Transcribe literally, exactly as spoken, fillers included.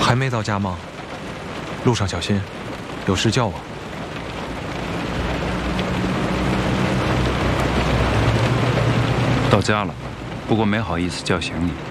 还没到家吗？路上小心，有事叫我。 到家了，不过没好意思叫醒你。